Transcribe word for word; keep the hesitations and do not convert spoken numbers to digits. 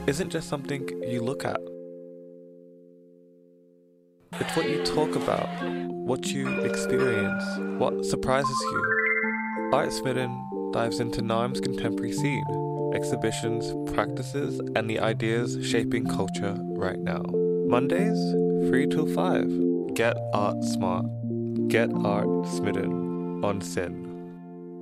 isn't just something you look at. It's what you talk about, what you experience, what surprises you. Art Smitten dives into Naarm's contemporary scene, exhibitions, practices, and the ideas shaping culture right now. Mondays, three till five. Get art smart. Get art smitten on Sin.